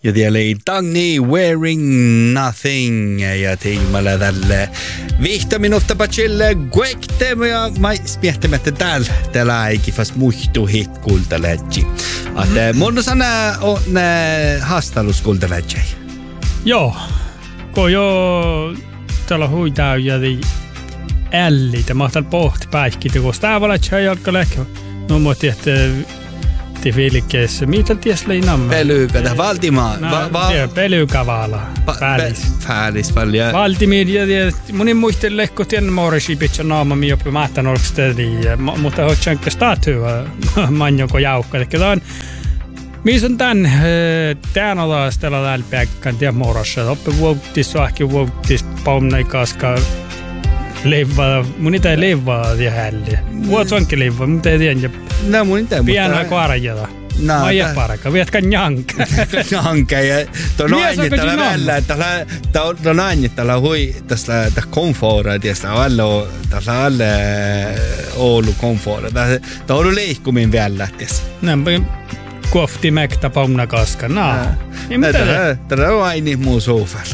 Ja tiellä ei Dagny Wearing Nothing ja tiimalla tälle 5 minuuttia pachille kuekte ja mä miettimättä täällä eikin fast muhtu hit kultalätsi. Että mun sana on haastalus kultalätsi. Joo, kun jo täällä huitaa ja ällitä mahtaa pohti päihkitä, kun sitä valetsi jalka läkkä. No mutta että te vilkeessä. Mitä ties leinamme? Pelyykä, Valtimaa. Pelyykävala. Fäälis paljon. Valtimir, ja monin muistelle, kun tiedän morisi pitää naamami jopa mähtän olksteli. Mutta hoitsanko statua manjoko jaukka. Eli tämän, missä on tämän olastella täällä päkkän tiedä morassa. Oppe vuoktis, suahki vuoktis, paumnai kaska. Leivaa, mun ei leivaa ja hälli. Vuot onkin leivaa, mutta ei tiedä. No mun ei tiedä. Pienää kuarajata. Maija paraka, vietkä njanka. Njanka ja tuon ainnittala välillä, että tuon ainnittala hui tässä komfora, tietysti tässä alle Oulu komfora. Tämä on ollut leikkumin vielä, tietysti. Näin, kofti mäktä paumna kaska. Tämä on aini muu soufalla.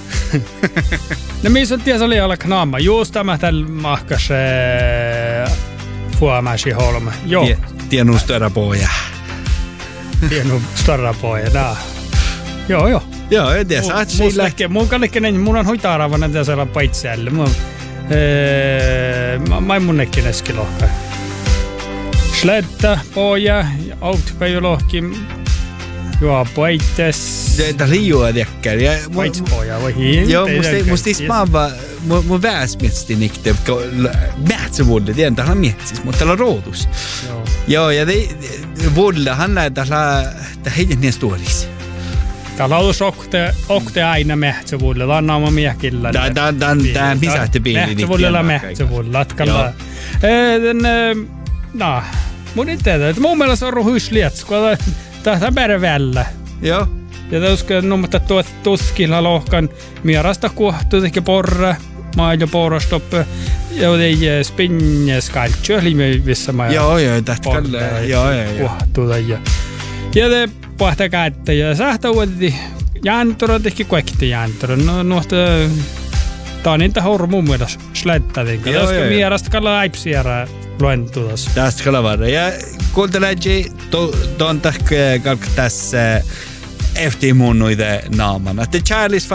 No missä on tiesä oli alla knaama? Just tämä tällä mahkas fuomäsi holma. Joo. Tienu stora poja. Tienu stora poja, da. Joo. Joo, en tiedä. Mun kallikkinen, mun on huitaaravana tässä olla paitseelle. Mä en mun nekin eskilohka. Sledda, poja, autopäivälohki. Joo, poittes. Tämä liiua tekkär. Paitspoja, vai hiin. Joo, musta ismaava, mun väsmietsti nikte, mähtsävuodelle, tiedän, täällä on mietsis, mutta täällä on roodus. Joo, ja vuodelle, hän näe täällä heidän niin stuolis. Täällä on ollut okte aina mähtsävuodelle, tämä on naama miehkillä. Tämä on misähti piili nikti. Mähtsävuodelle, latkalla. Mun ei tiedä, että mun mielestä on ruhuis liets, kun tämä on vällä. Joo. Ja täyskö nummata tuskilla lohkan mierasta kuohtuu ehkä porra, maailma porrastoppe, ja ei spinnes kaltio, liime vissä maa. Joo, tähtkällä. Joo. Kuohtuu ja te pohtaa kättä ja sähtä uudetti jäntorot ehkä kuekti jäntorot. No nuohta, tää on niitä horru mun mielestä slättätinkä. Täyskö mierasta kalla äipsiärää luentudas. Tästä kalavarra. Ja kuunteläji, tuon tässä FT mun noita naamana. Te Charles